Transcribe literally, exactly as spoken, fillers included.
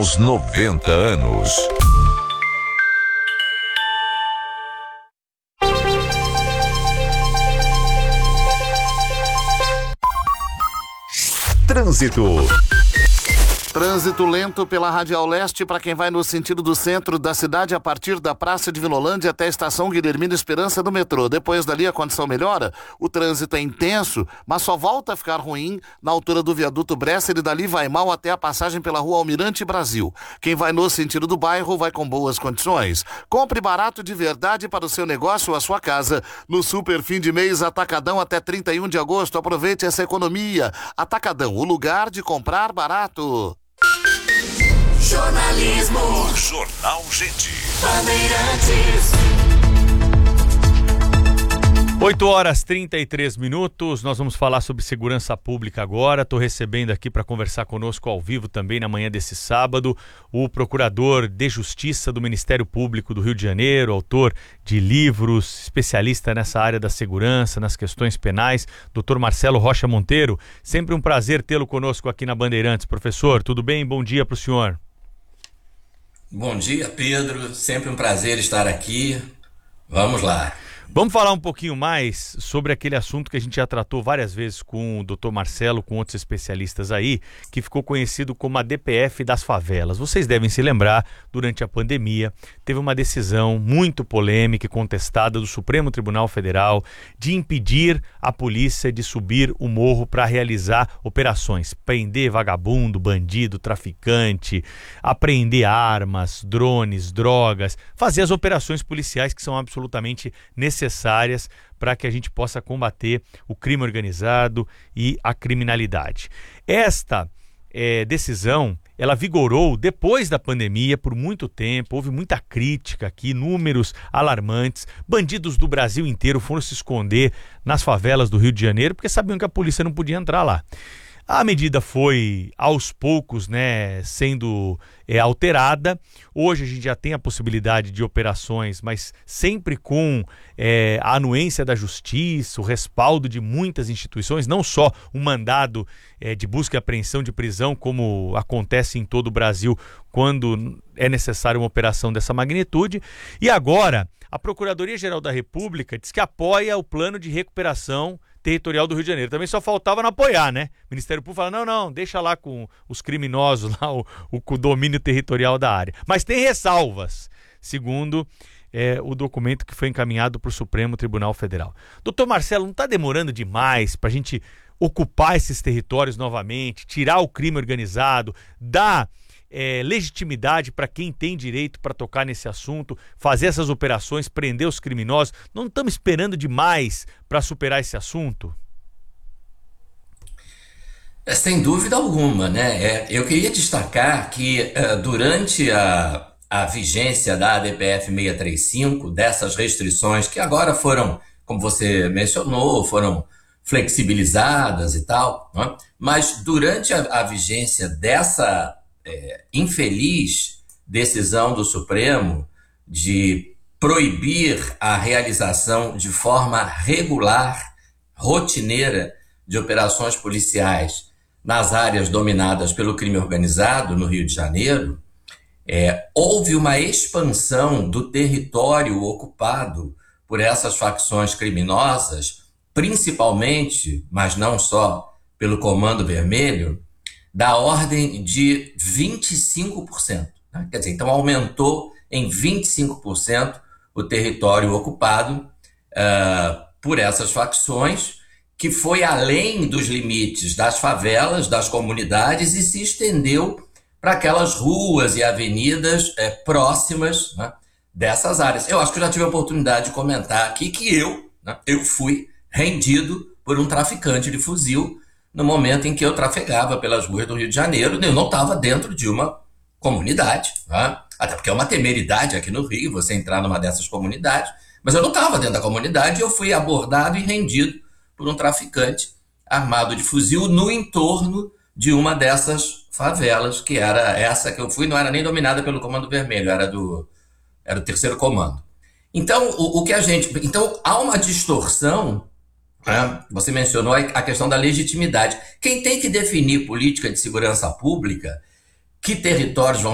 últimos noventa anos. Trânsito. Trânsito lento pela Radial Leste para quem vai no sentido do centro da cidade a partir da Praça de Vinolândia até a Estação Guilhermino Esperança do metrô. Depois dali a condição melhora, o trânsito é intenso, mas só volta a ficar ruim na altura do viaduto Bresser e dali vai mal até a passagem pela Rua Almirante Brasil. Quem vai no sentido do bairro vai com boas condições. Compre barato de verdade para o seu negócio ou a sua casa. No Super Fim de Mês Atacadão até trinta e um de agosto. Aproveite essa economia. Atacadão, o lugar de comprar barato. Jornalismo. Jornal Gente. Bandeirantes. oito horas e trinta e três minutos, nós vamos falar sobre segurança pública agora. Estou recebendo aqui para conversar conosco ao vivo também na manhã desse sábado o procurador de Justiça do Ministério Público do Rio de Janeiro, autor de livros, especialista nessa área da segurança, nas questões penais, doutor Marcelo Rocha Monteiro. Sempre um prazer tê-lo conosco aqui na Bandeirantes. Professor, tudo bem? Bom dia para o senhor. Bom dia, Pedro. Sempre um prazer estar aqui. Vamos lá. Vamos falar um pouquinho mais sobre aquele assunto que a gente já tratou várias vezes com o doutor Marcelo, com outros especialistas aí, que ficou conhecido como a D P F das favelas. Vocês devem se lembrar, durante a pandemia, teve uma decisão muito polêmica e contestada do Supremo Tribunal Federal de impedir a polícia de subir o morro para realizar operações, prender vagabundo, bandido, traficante, apreender armas, drones, drogas, fazer as operações policiais que são absolutamente necessárias necessárias para que a gente possa combater o crime organizado e a criminalidade. Esta é, decisão, ela vigorou depois da pandemia por muito tempo, houve muita crítica aqui, números alarmantes, bandidos do Brasil inteiro foram se esconder nas favelas do Rio de Janeiro porque sabiam que a polícia não podia entrar lá. A medida foi, aos poucos, né, sendo é, alterada. Hoje a gente já tem a possibilidade de operações, mas sempre com é, a anuência da justiça, o respaldo de muitas instituições, não só um mandado é, de busca e apreensão de prisão, como acontece em todo o Brasil quando é necessária uma operação dessa magnitude. E agora, a Procuradoria-Geral da República diz que apoia o plano de recuperação territorial do Rio de Janeiro. Também só faltava não apoiar, né? O Ministério Público fala, não, não, deixa lá com os criminosos, lá o, o, o domínio territorial da área. Mas tem ressalvas, segundo é, o documento que foi encaminhado para o Supremo Tribunal Federal. Doutor Marcelo, não está demorando demais para a gente ocupar esses territórios novamente, tirar o crime organizado, dar É, legitimidade para quem tem direito para tocar nesse assunto, fazer essas operações, prender os criminosos? Não estamos esperando demais para superar esse assunto? É, sem dúvida alguma, né? É, eu queria destacar que é, durante a, a vigência da A D P F seiscentos e trinta e cinco, dessas restrições que agora foram, como você mencionou, foram flexibilizadas e tal, né? Mas durante a, a vigência dessa É, infeliz decisão do Supremo de proibir a realização de forma regular, rotineira, de operações policiais nas áreas dominadas pelo crime organizado no Rio de Janeiro, é, houve uma expansão do território ocupado por essas facções criminosas, principalmente, mas não só, pelo Comando Vermelho, da ordem de vinte e cinco por cento. Né? Quer dizer, então aumentou em vinte e cinco por cento o território ocupado uh, por essas facções, que foi além dos limites das favelas, das comunidades, e se estendeu para aquelas ruas e avenidas eh, próximas, né, dessas áreas. Eu acho que eu já tive a oportunidade de comentar aqui que eu, né, eu fui rendido por um traficante de fuzil no momento em que eu trafegava pelas ruas do Rio de Janeiro. Eu não estava dentro de uma comunidade, né? Até porque é uma temeridade aqui no Rio você entrar numa dessas comunidades, mas eu não estava dentro da comunidade e eu fui abordado e rendido por um traficante armado de fuzil no entorno de uma dessas favelas, que era essa que eu fui, não era nem dominada pelo Comando Vermelho, era do, era do Terceiro Comando. Então, o, o que a gente... Então, há uma distorção. É, você mencionou a questão da legitimidade. Quem tem que definir política de segurança pública, que territórios vão